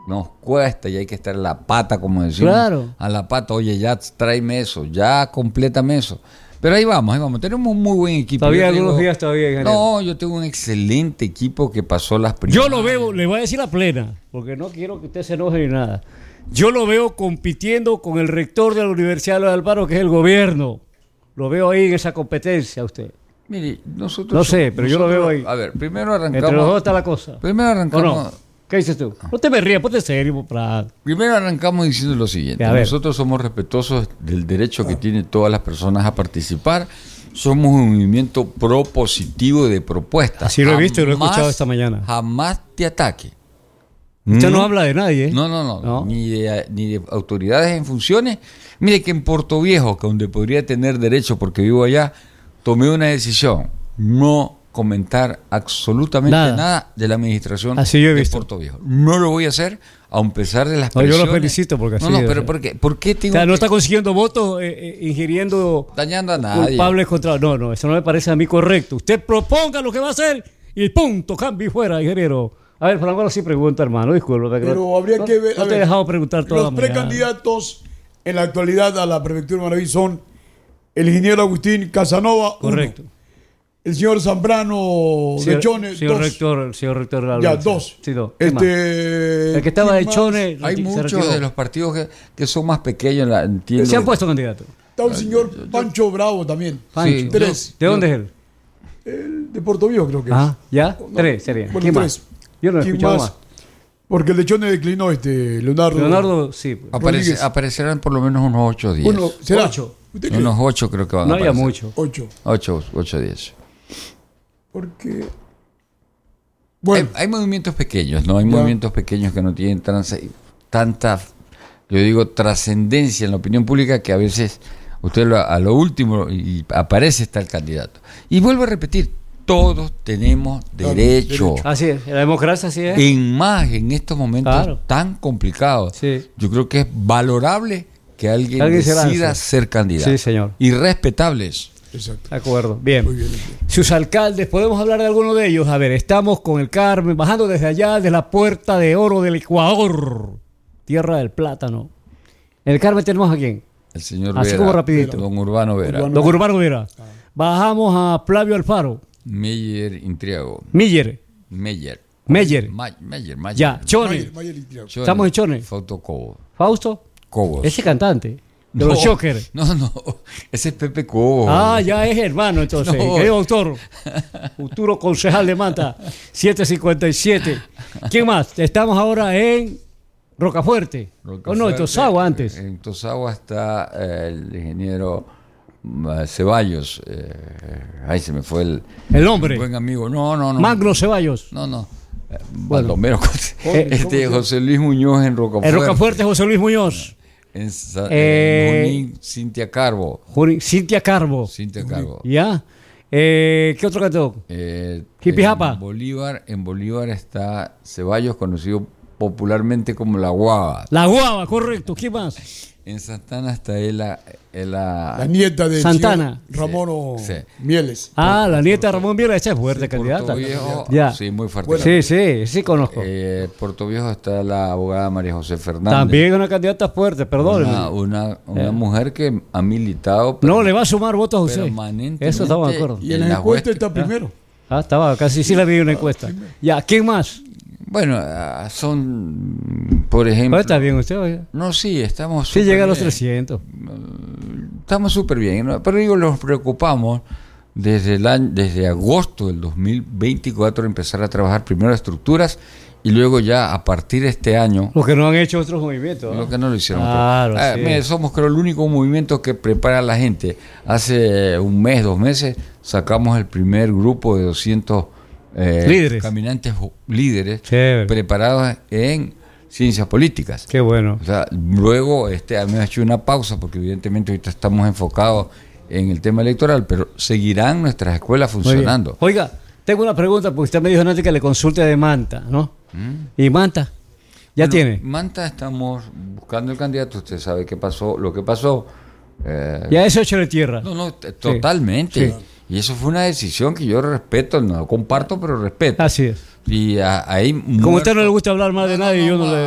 nos cuesta y hay que estar a la pata, como decimos. Claro. A la pata, oye, ya tráeme eso, ya complétame eso. Pero ahí vamos. Tenemos un muy buen equipo. Todavía algunos días todavía, ingeniero. No, yo tengo un excelente equipo que pasó las primeras. Yo lo veo, le voy a decir la plena, porque no quiero que usted se enoje ni nada. Yo lo veo compitiendo con el rector de la Universidad de Los Alparos, que es el gobierno. Lo veo ahí en esa competencia usted. Mire, nosotros... No sé, pero yo lo veo ahí. A ver, primero arrancamos... Entre los dos está la cosa. Primero arrancamos... ¿O no? ¿Qué dices tú? No te me rías, ponte serio, Prat. Primero arrancamos diciendo lo siguiente. Nosotros somos respetuosos del derecho que tienen todas las personas a participar. Somos un movimiento propositivo de propuestas. Así lo he visto y lo he escuchado esta mañana. Jamás te ataque. Usted no habla de nadie, ¿eh? No. Ni de autoridades en funciones. Mire que en Puerto Viejo, que donde podría tener derecho porque vivo allá, tomé una decisión. No comentar absolutamente nada de la administración de Puerto Viejo. No lo voy a hacer, a pesar de las presiones. Yo lo felicito porque así pero ¿por qué tengo no está consiguiendo votos ingiriendo... Dañando a nadie. Culpables contra... No, eso no me parece a mí correcto. Usted proponga lo que va a hacer y punto, cambio y fuera, ingeniero. A ver, Franco, sí pregunta, hermano, disculpe. Pero habría que ver... No te he dejado preguntar toda la mañana. Los precandidatos en la actualidad a la prefectura de Manaví son el ingeniero Agustín Casanova, correcto. El señor Zambrano de Chone, señor rector de la ya, dos. Sí, dos. El que estaba de Chone... Hay muchos de los partidos que son más pequeños, entiendo. Se han puesto candidatos. Está el señor Pancho Bravo también. Pancho. Tres. ¿De dónde es él? El de Puerto Viejo creo que es. ¿Ya? Tres serían. Bueno, ¿Quién tres. Más? Yo no he escuchado más. Porque el de Chone declinó Leonardo, sí. Aparecerán por lo menos unos 8 días. ¿Será? 8. Unos 8 creo que van a aparecer. No haya mucho. 8 días. Porque... Bueno. Hay movimientos pequeños, ¿no? Hay movimientos pequeños que no tienen tanta, yo digo, trascendencia en la opinión pública que a veces usted a lo último y aparece está el candidato. Y vuelvo a repetir, todos tenemos derecho. Así es, la democracia así es. En estos momentos tan complicados, yo creo que es valorable que alguien decida ser candidato. Sí, señor. Y respetables. Exacto. De acuerdo. Bien. Muy bien. Sus alcaldes, ¿podemos hablar de alguno de ellos? A ver, estamos con el Carmen, bajando desde allá, de la Puerta de Oro del Ecuador, tierra del plátano. En el Carmen tenemos a quién? El señor así Vera, como rapidito. Don Urbano Vera. Don Urbano Vera. Bajamos a Flavio Alfaro. Meyer Intriago. Meyer. Ya, Chone. Estamos en Chone. Fausto Cobo. ¿Fausto? Cobos. Ese cantante. De los Shockers. No. Ese es Pepe Cobos. Ya es hermano entonces. Querido doctor. Futuro concejal de Manta. 757. ¿Quién más? Estamos ahora en Rocafuerte. No, en Tosagua antes. En Tosagua está el ingeniero Ceballos. Ahí se me fue el nombre. Buen amigo. No. Magno Ceballos. No. Baldomero. José Luis Muñoz en Rocafuerte. En Rocafuerte, José Luis Muñoz. En Junín, Cintia Carbo. Cintia Carbo. ¿Ya? ¿Qué otro cantó? Jipijapa. En Bolívar está Ceballos, conocido popularmente como La Guava. La Guava, correcto. ¿Qué más? En Santana está la nieta de Santana. Ramón Mieles. La nieta de Ramón Mieles, esa es fuerte candidata. Ya. Sí, muy fuerte. Sí conozco. Puerto Viejo está la abogada María José Fernández. También una candidata fuerte, perdón. Una mujer que ha militado. No, le va a sumar votos a usted. Permanentemente. Eso estamos de acuerdo. Y en la encuesta está primero. Estaba, casi sí la vi en una encuesta. Ya, ¿quién más? Bueno, son, por ejemplo... ¿Está bien usted? Oiga? No, sí, estamos... Sí, llega a los 300. Estamos súper bien, ¿no? Pero digo, nos preocupamos desde agosto del 2024 empezar a trabajar primero estructuras y luego ya a partir de este año... Lo que no han hecho otros movimientos. Lo que no lo hicieron. Claro, sí. Mire, somos creo el único movimiento que prepara a la gente. Hace un mes, 2 meses, sacamos el primer grupo de 200... caminantes líderes preparados en ciencias políticas. Qué bueno. O sea, luego me ha hecho una pausa porque evidentemente ahorita estamos enfocados en el tema electoral, pero seguirán nuestras escuelas funcionando. Oiga, tengo una pregunta porque usted me dijo antes que le consulte de Manta, ¿no? ¿Y Manta? ¿Ya tiene? Manta estamos buscando el candidato, usted sabe qué pasó, lo que pasó. Ya es hecho de tierra. No, totalmente. Sí. Y eso fue una decisión que yo respeto, no comparto, pero respeto. Así es. Y ahí... Como a usted no le gusta hablar más de nadie, yo no le...